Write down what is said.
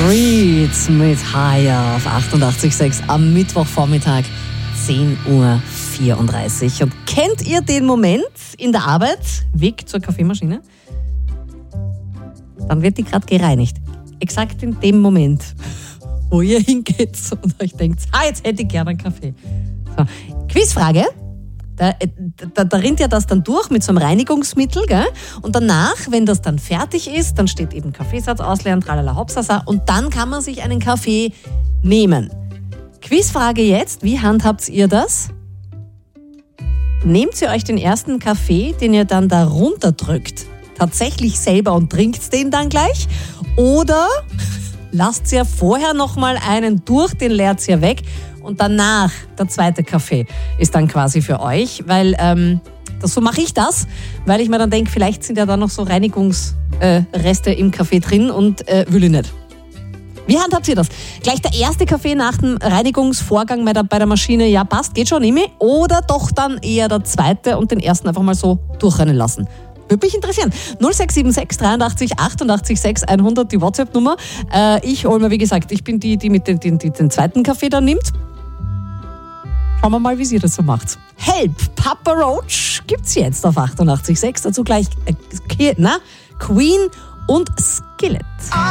Creed mit Higher auf 88.6 am Mittwochvormittag, 10.34 Uhr. Und kennt ihr den Moment in der Arbeit, Weg zur Kaffeemaschine? Dann wird die gerade gereinigt. Exakt in dem Moment, wo ihr hingeht und euch denkt, jetzt hätte ich gerne einen Kaffee. So. Quizfrage. Da rinnt ja das dann durch mit so einem Reinigungsmittel, gell? Und danach, wenn das dann fertig ist, dann steht eben Kaffeesatz ausleeren, tralala hopsasa, und dann kann man sich einen Kaffee nehmen. Quizfrage jetzt, wie handhabt ihr das? Nehmt ihr euch den ersten Kaffee, den ihr dann da runterdrückt, tatsächlich selber und trinkt den dann gleich? Oder lasst ihr vorher nochmal einen durch, den leert ihr weg und danach der zweite Kaffee ist dann quasi für euch, weil so mache ich das, weil ich mir dann denke, vielleicht sind ja da noch so Reinigungsreste im Kaffee drin und will ich nicht. Wie handhabt ihr das? Gleich der erste Kaffee nach dem Reinigungsvorgang bei der Maschine, ja passt, geht schon, nehme ich, oder doch dann eher der zweite und den ersten einfach mal so durchrennen lassen? Würde mich interessieren. 0676 83 88 6 100, die WhatsApp-Nummer. Ich hole mir, wie gesagt, ich bin die mit den zweiten Kaffee dann nimmt. Schauen wir mal, wie sie das so macht. Help, Papa Roach gibt's jetzt auf 88.6. Dazu gleich Queen und Skillet.